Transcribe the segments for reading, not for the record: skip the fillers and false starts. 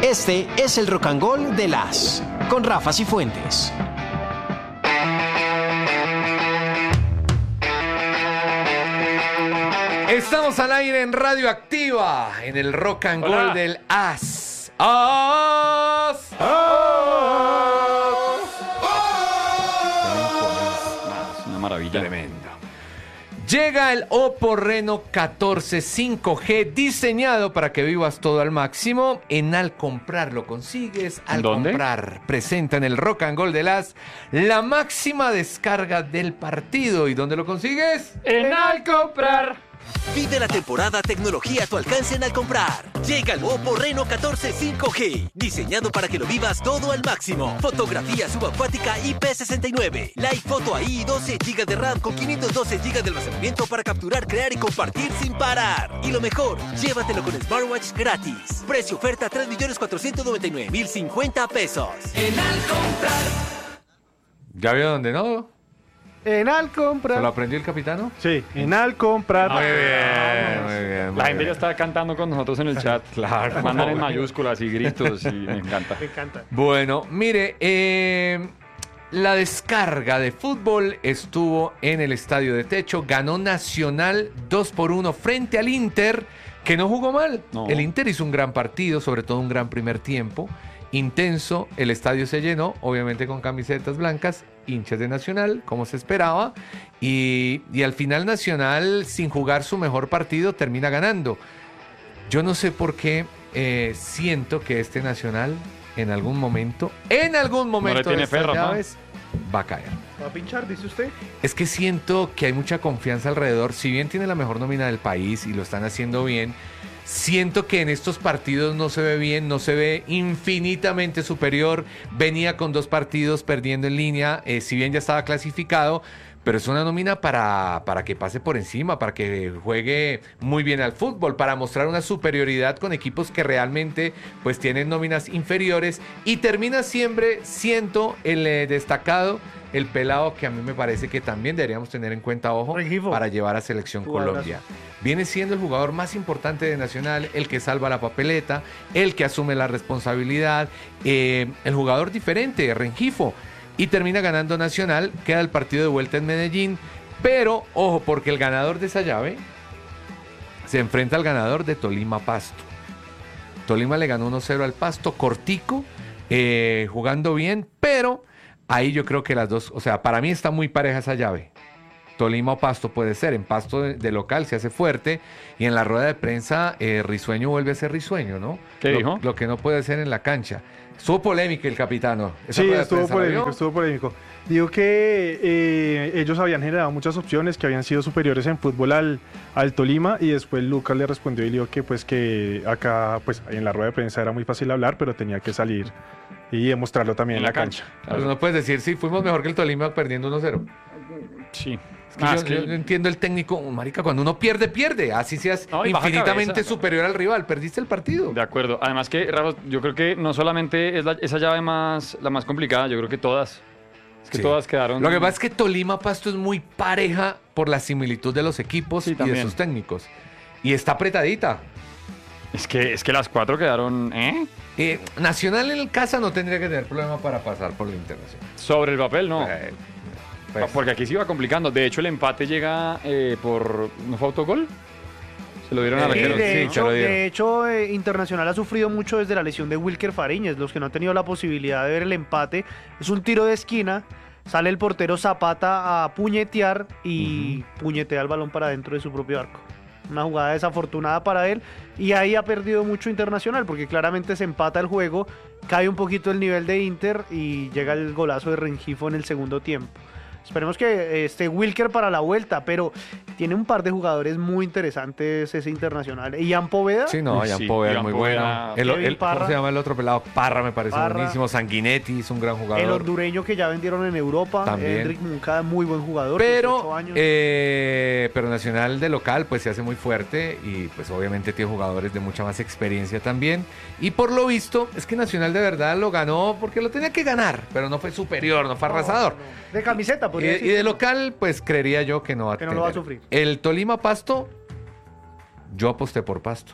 Este es el Rock and Roll de las con Rafa Cifuentes. Estamos al aire en Radio Activa, en el Rock and Roll del As. ¡As! Una maravilla. Tremendo. Llega el Oppo Reno 14 5G, diseñado para que vivas todo al máximo. En Al Comprar lo consigues. Al ¿Dónde? Comprar presenta en el Rock and Roll de las la máxima descarga del partido. ¿Y dónde lo consigues? En Al Comprar. Vive la temporada tecnología a tu alcance en Al Comprar. Llega el Oppo Reno 14 5G, diseñado para que lo vivas todo al máximo. Fotografía subacuática IP69, Live Photo AI y 12 GB de RAM con 512 GB de almacenamiento para capturar, crear y compartir sin parar. Y lo mejor, llévatelo con Smartwatch gratis. Precio oferta 3.499.050 pesos. En Al Comprar. ¿Ya vio dónde no? En Al ¿Se Comprar. lo aprendió el capitano? Sí, en Al Comprar. Muy bien, muy bien. La gente ya está cantando con nosotros en el chat. Claro. Mandan en mayúsculas y gritos y me encanta. Me encanta. Bueno, mire, la descarga de fútbol estuvo en el Estadio de Techo. Ganó Nacional 2-1 frente al Inter, que no jugó mal. No. El Inter hizo un gran partido, sobre todo un gran primer tiempo. Intenso, el estadio se llenó, obviamente con camisetas blancas, hinchas de Nacional, como se esperaba. Y al final Nacional, sin jugar su mejor partido, termina ganando. Yo no sé por qué siento que este Nacional en algún momento tiene de fe, estas Rafa. llaves va a caer. ¿Va a pinchar, dice usted? Es que siento que hay mucha confianza alrededor. Si bien tiene la mejor nómina del país y lo están haciendo bien, siento que en estos partidos no se ve bien, no se ve infinitamente superior. Venía con 2 partidos perdiendo en línea, si bien ya estaba clasificado. Pero es una nómina para que pase por encima, para que juegue muy bien al fútbol, para mostrar una superioridad con equipos que realmente pues tienen nóminas inferiores. Y termina siempre siendo el destacado, el pelado que a mí me parece que también deberíamos tener en cuenta, ojo, Rengifo. para llevar a Selección Jugadorazo. Colombia. Viene siendo el jugador más importante de Nacional, el que salva la papeleta, el que asume la responsabilidad, el jugador diferente, Rengifo. Y termina ganando Nacional, queda el partido de vuelta en Medellín, pero ojo, porque el ganador de esa llave se enfrenta al ganador de Tolima Pasto. Tolima le ganó 1-0 al Pasto, cortico, jugando bien, pero ahí yo creo que las dos, o sea, para mí está muy pareja esa llave. Tolima o Pasto puede ser, en Pasto de local se hace fuerte y en la rueda de prensa Risueño vuelve a ser Risueño, ¿no? ¿Qué dijo? Lo que no puede ser en la cancha. Estuvo polémico el capitano. ¿Esa Sí, rueda de estuvo prensa la polémico, vio? estuvo polémico. Digo que ellos habían generado muchas opciones, que habían sido superiores en fútbol al Tolima, y después Lucas le respondió y le dijo que pues que acá pues en la rueda de prensa era muy fácil hablar, pero tenía que salir y demostrarlo también en la cancha. Pero no puedes decir, sí, fuimos mejor que el Tolima perdiendo 1-0. Sí. Es que yo no entiendo el técnico, marica, cuando uno pierde, pierde. Así seas No, y baja infinitamente cabeza. superior al rival, perdiste el partido. De acuerdo. Además que, Rafa, yo creo que no solamente es esa llave la más complicada, yo creo que todas. Es que Sí. todas quedaron... Lo que pasa es que Tolima Pasto es muy pareja por la similitud de los equipos Sí, y de también. sus técnicos. Y está apretadita. Es que las 4 quedaron, Nacional en casa no tendría que tener problema para pasar por la Internacional. sobre el papel, ¿no. Pues, Porque aquí se iba complicando. De hecho, el empate llega por... ¿No fue autogol? Se lo dieron a Sí, arquero. de hecho, lo dieron. de hecho, Internacional ha sufrido mucho desde la lesión de Wilker Fariñez. Los que no han tenido la posibilidad de ver el empate, es un tiro de esquina, sale el portero Zapata a puñetear y puñetea el balón para dentro de su propio arco. Una jugada desafortunada para él, y ahí ha perdido mucho Internacional, porque claramente se empata el juego, cae un poquito el nivel de Inter y llega el golazo de Rengifo en el segundo tiempo. Esperemos que esté Wilker para la vuelta, pero tiene un par de jugadores muy interesantes ese Internacional. Ian Poveda, sí, no, Uy, Jan sí, Poveda, Jan muy Poveda. bueno. Kevin ¿Cómo Parra. se llama el otro pelado? Parra me parece Parra. buenísimo. Sanguinetti es un gran jugador. el hondureño que ya vendieron en Europa, También. Enric Moncada, muy buen jugador, 18 años. Pero Nacional de local pues se hace muy fuerte y pues obviamente tiene jugadores de mucha más experiencia también. Y por lo visto es que Nacional de verdad lo ganó porque lo tenía que ganar, pero no fue superior, no fue arrasador. No. De camiseta, podría Y decir. de local pues creería yo que no va a Que no lo va a tener. sufrir. El Tolima Pasto, yo aposté por Pasto.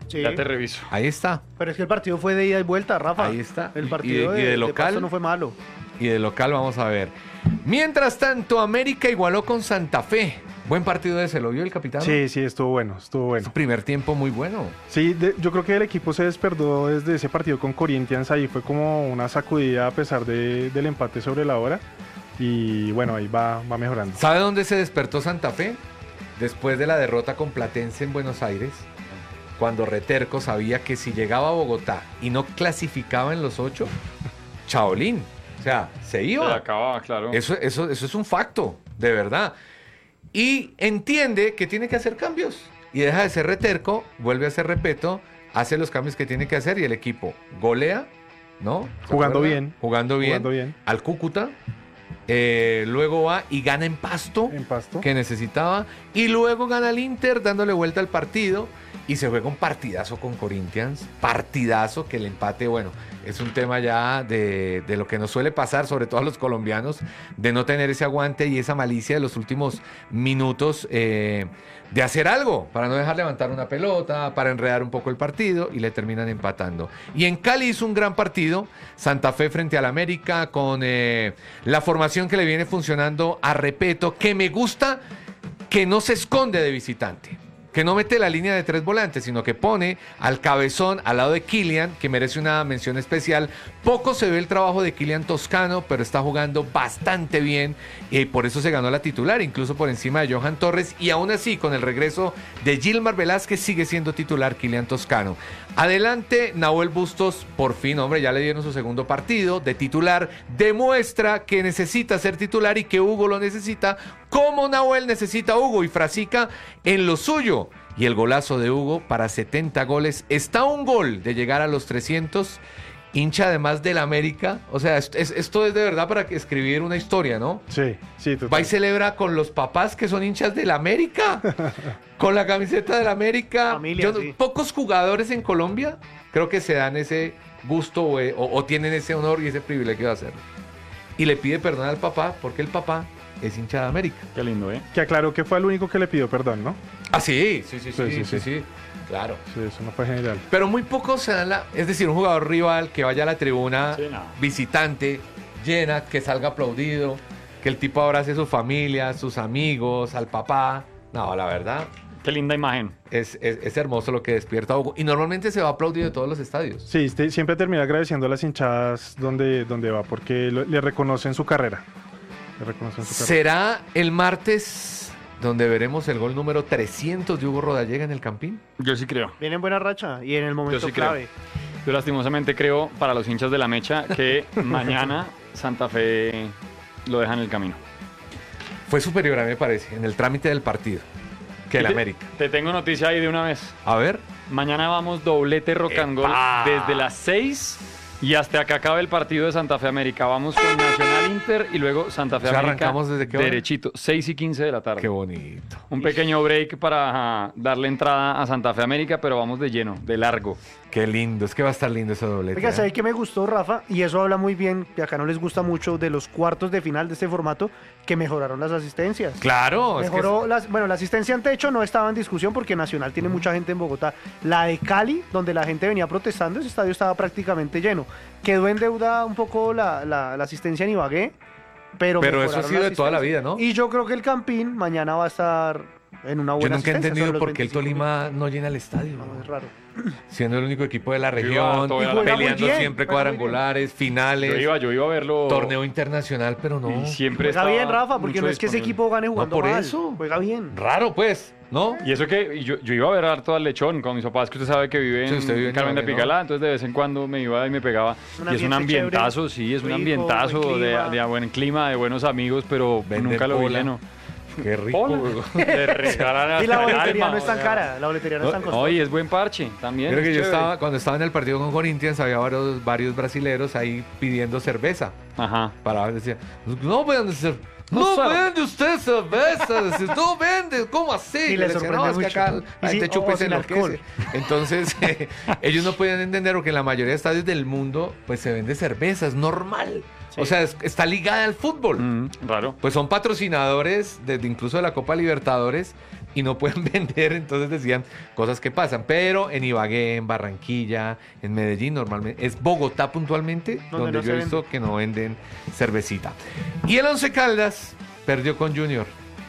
Sí. Ya te reviso. Ahí está. Pero es que el partido fue de ida y vuelta, Rafa. Ahí está. El Y partido de de local. Pasto no fue malo. Y de local vamos a ver. Mientras tanto, América igualó con Santa Fe. Buen partido ese, ¿lo vio el capitán? Sí, estuvo bueno. Primer tiempo muy bueno. Sí, yo creo que el equipo se despertó desde ese partido con Corinthians, ahí fue como una sacudida a pesar del empate sobre la hora. Y bueno, ahí va mejorando. ¿Sabe dónde se despertó Santa Fe? Después de la derrota con Platense en Buenos Aires, cuando Reterco sabía que si llegaba a Bogotá y no clasificaba en los 8, chaolín. O sea, se iba. Se acababa, claro. Eso es un facto, de verdad. Y entiende que tiene que hacer cambios. Y deja de ser Reterco, vuelve a ser Repeto, hace los cambios que tiene que hacer y el equipo golea, ¿no? Jugando acuerda? bien. Jugando bien. Al Cúcuta. Luego va y gana en Pasto, que necesitaba, y luego gana el Inter dándole vuelta al partido y se juega un partidazo con Corinthians, partidazo que el empate, bueno, es un tema ya de lo que nos suele pasar, sobre todo a los colombianos, de no tener ese aguante y esa malicia de los últimos minutos de hacer algo, para no dejar levantar una pelota, para enredar un poco el partido y le terminan empatando. Y en Cali hizo un gran partido, Santa Fe frente al América, con la formación que le viene funcionando a Repeto, que me gusta que no se esconde de visitante, que no mete la línea de 3 volantes, sino que pone al cabezón al lado de Kylian, que merece una mención especial. Poco se ve el trabajo de Kylian Toscano, pero está jugando bastante bien y por eso se ganó la titular, incluso por encima de Johan Torres, y aún así con el regreso de Gilmar Velázquez sigue siendo titular Kylian Toscano. Adelante, Nahuel Bustos, por fin, hombre, ya le dieron su segundo partido de titular, demuestra que necesita ser titular y que Hugo lo necesita, como Nahuel necesita a Hugo, y Frasica en lo suyo. Y el golazo de Hugo para 70 goles, está un gol de llegar a los 300, hincha además del América, o sea, esto es de verdad para escribir una historia, ¿no? Sí, total. Va y celebra con los papás que son hinchas del América, con la camiseta del América. Familia, sí. Pocos jugadores en Colombia creo que se dan ese gusto o tienen ese honor y ese privilegio de hacerlo. Y le pide perdón al papá porque el papá es hincha de América. Qué lindo, ¿eh? Que aclaró que fue el único que le pidió perdón, ¿no? Ah, sí, claro. Sí, eso no fue general. Pero muy pocos se dan es decir, un jugador rival que vaya a la tribuna, Sí, no. visitante, llena, que salga aplaudido, que el tipo abrace a su familia, sus amigos, al papá. No, la verdad, Qué linda imagen. es hermoso lo que despierta Hugo. Y normalmente se va aplaudido de todos los estadios. Sí, siempre termina agradeciendo a las hinchadas donde va, porque le reconocen su carrera. ¿Será el martes donde veremos el gol número 300 de Hugo Rodallega en el Campín? Yo sí creo. Viene en buena racha y en el momento Yo sí clave. Yo lastimosamente creo, para los hinchas de la Mecha, que mañana Santa Fe lo deja en el camino. Fue superior a mí, me parece, en el trámite del partido que el América. Te tengo noticia ahí de una vez. A ver. Mañana vamos doblete rock and roll ¡Epa! desde las 6 y hasta que acabe el partido de Santa Fe América. Vamos con Nacional Inter y luego Santa Fe O sea, América. ¿arrancamos desde qué hora? Derechito, 6:15 de la tarde. Qué bonito. Un pequeño break para darle entrada a Santa Fe América, pero vamos de lleno, de largo. Qué lindo. Es que va a estar lindo ese doblete. Oiga, ¿eh? ¿sabes qué me gustó, Rafa? Y eso habla muy bien, que acá no les gusta mucho de los cuartos de final de este formato, que mejoraron las asistencias. Claro. es que Mejoró la asistencia ante hecho no estaba en discusión porque Nacional tiene mucha gente en Bogotá. La de Cali, donde la gente venía protestando, ese estadio estaba prácticamente lleno. Quedó en deuda un poco la asistencia en Ibagué, pero eso ha mejoraron sido la de toda la asistencia. vida, ¿no? Y yo creo que el Campín mañana va a estar en una Yo buena nunca he asistencia, entendido sobre los por qué el 25.000. Tolima no llena el estadio. No, es raro. Siendo el único equipo de la iba región, todo a la peleando bien, siempre juega muy cuadrangulares, finales, Yo iba a verlo. torneo internacional, pero no. Y siempre Juega estaba bien, Rafa, porque mucho no es que ese disponible. equipo gane jugando por mal. eso. Juega bien. Raro, pues, ¿no? Y eso que yo iba a ver harto al Lechón con mis papás, que usted sabe que vive Sí, usted vive en Carmen de Ibagué, ¿no? Picalá, entonces de vez en cuando me iba y me pegaba. Un Y es un ambiente ambientazo, chévere, sí, es un rico, ambientazo buen clima. de buen clima, de buenos amigos, pero Venden nunca lo vi pola. lleno. Qué rico. Hola. De regalar Y la hasta el boletería alma, no es tan o sea. cara. La boletería no es tan costosa. Oye, es buen parche también. Creo que es yo chévere. cuando estaba en el partido con Corinthians, había varios brasileros ahí pidiendo cerveza. Ajá. Para decir, no vende cerveza. No No sabe. vende usted cerveza, decía, no vende, ¿cómo así? Y Yo le decía, sorprende no, es que mucho. acá Y la gente sí, chupa y o se sin enloquece. alcohol. Entonces, ellos no podían entender porque en la mayoría de estadios del mundo, pues se vende cerveza, es normal. Sí. O sea, está ligada al fútbol. Raro. Pues son patrocinadores, incluso de la Copa Libertadores, y no pueden vender, entonces decían cosas que pasan. Pero en Ibagué, en Barranquilla, en Medellín normalmente, es Bogotá puntualmente, donde no yo he se visto que no venden cervecita. Y el Once Caldas perdió con Junior.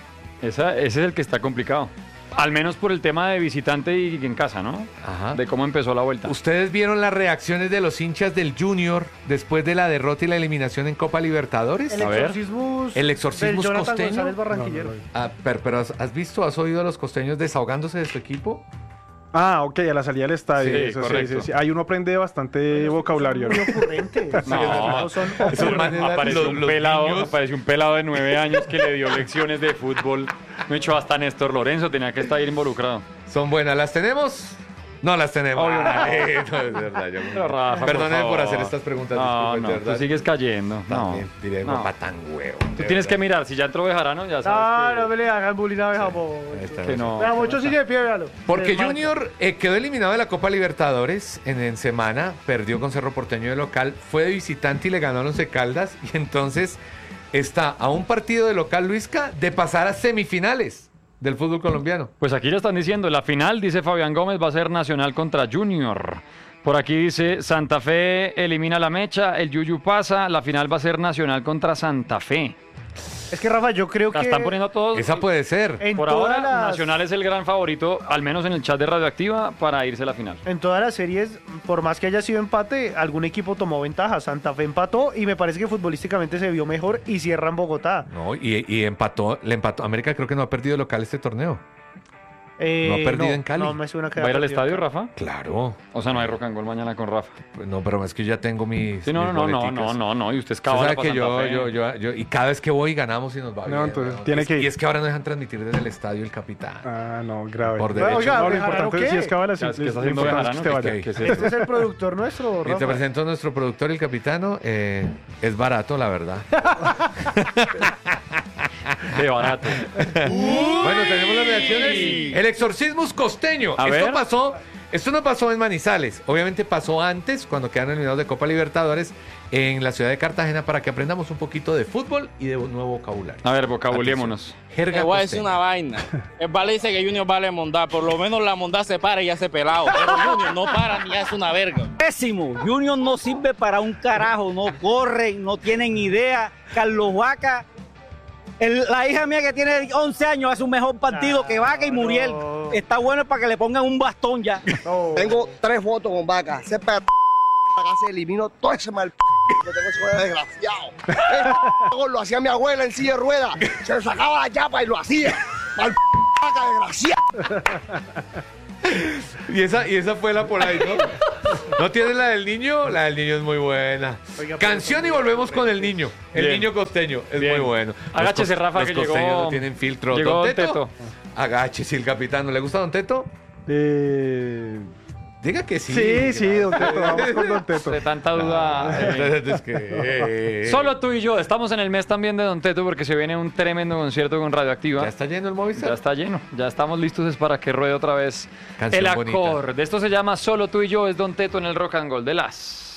Ese es el que está complicado. Al menos por el tema de visitante y en casa, ¿no? Ajá. De cómo empezó la vuelta. ¿Ustedes vieron las reacciones de los hinchas del Junior después de la derrota y la eliminación en Copa Libertadores? El A ver. exorcismo, El exorcismo del Jonathan costeño. González Barranquillero. Pero ¿has visto, has oído a los costeños desahogándose de su equipo? Ah, ok, a la salida del estadio. Sí, Eso correcto. Ahí uno aprende bastante vocabulario. Son muy ocurrentes. No, Son esos manes- apareció los un pelado, niños. apareció un pelado de 9 años que le dio lecciones de fútbol. Me echó hasta Néstor Lorenzo, tenía que estar involucrado. ¿Son buenas? ¿Las tenemos? No las tenemos. Obvio no. Ay, no, es verdad. Pero, Rafa, Perdóneme por favor. hacer estas preguntas. No, disculpen, no, de tú verdad. sigues cayendo. No, También diré, no. papá, tan huevo. Tú tienes que mirar, si ya entró Bejarano, ya No, sabes no me le hagan bullying a Bejamo. que no. Mucho sigue de pie, véalo. Porque Desmarca. Junior quedó eliminado de la Copa Libertadores en semana, perdió con Cerro Porteño de local, fue de visitante y le ganó a Once Caldas, y entonces está a un partido de local, Luisca, de pasar a semifinales del fútbol colombiano. Pues aquí ya están diciendo, la final, dice Fabián Gómez, va a ser Nacional contra Junior. Por aquí dice, Santa Fe elimina la mecha, el Yuyu pasa, la final va a ser Nacional contra Santa Fe. Es que, Rafa, yo creo La que están poniendo todos. Esa puede ser. en Por todas ahora, las- Nacional es el gran favorito, al menos en el chat de Radioactiva, para irse a la final. En todas las series, por más que haya sido empate, algún equipo tomó ventaja. Santa Fe empató y me parece que futbolísticamente se vio mejor y cierra en Bogotá. No, y le empató. América creo que no ha perdido local este torneo. No ha perdido en Cali. No me suena que ¿Va a ir haya al perdido estadio, en Cali. Rafa? Claro. O sea, no hay rock and roll mañana con Rafa. Pues no, pero es que yo ya tengo mis. Sí, no, mis no, boleticas. no, y usted es Usted cabala sabe para que Santa Fe. y cada vez que voy ganamos y nos va No, bien. entonces weón. tiene que ir. Y es que ahora no dejan transmitir desde el estadio el capitán. Ah, no, grave. Por Bueno, derecho. oiga, No, lo ¿Bejarano importante es qué? si es cabala, Ya, es que lo está haciendo importante es que Bejarano, usted vaya. ¿Qué es eso? Este es el productor nuestro, Y te Rafa. presento a nuestro productor, el capitano. Es barato, la verdad. Qué barato. Bueno, tenemos las reacciones. El exorcismo costeño. A ver. Esto no pasó en Manizales. Obviamente pasó antes, cuando quedaron eliminados de Copa Libertadores, en la ciudad de Cartagena, para que aprendamos un poquito de fútbol y de nuevo vocabulario. A ver, vocabulémonos. Jerga Te voy a decir costeña. una vaina. El vale dice que Junior vale mondar. Por lo menos la mondad se para y hace pelado. Pero Junior no para ni hace una verga. Pésimo. Junior no sirve para un carajo, no corren, no tienen idea. Carlos Vaca, la hija mía que tiene 11 años hace un mejor partido que Vaca y Muriel. no. Está bueno para que le pongan un bastón ya. No. Tengo 3 votos con Vaca. Ese acá se eliminó todo ese mal que tengo ese desgraciado. Lo hacía mi abuela en silla de ruedas. Se le sacaba la chapa y lo hacía. Mal Vaca, desgraciado. Y esa fue la por ahí, ¿no? ¿No tienes la del niño? La del niño es muy buena. Oiga, pero Canción y son muy volvemos con el niño. El Bien. niño costeño. Es Bien. muy bueno. Agáchese, Rafa, los que llegó- costeños no tienen filtro. llegó ¿Don Don Teto? Teto. Agáchese, el capitán. ¿Le gusta Don Teto? Diga que sí. Sí, Don Teto, vamos con Don Teto. De tanta duda. Es que, Solo tú y yo. Estamos en el mes también de Don Teto porque se viene un tremendo concierto con Radioactiva. ¿Ya está lleno el Movistar? Ya está lleno. Ya estamos listos es para que ruede otra vez Canción el bonita. acorde. Esto se llama Solo tú y yo. Es Don Teto en el Rock and Roll de las